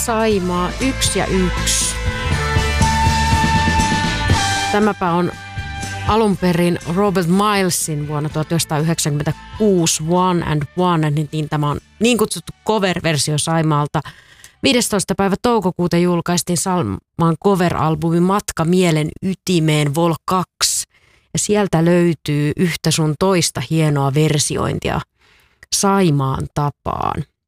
Saimaa 1 ja 1. Tämäpä on alun perin Robert Milesin vuonna 1996 One and One, niin tämä on niin kutsuttu cover-versio Saimaalta. 15. päivä toukokuuta julkaistiin Saimaan cover-albumi Matka mielen ytimeen Vol 2. Ja sieltä löytyy yhtä sun toista hienoa versiointia Saimaan tapaan.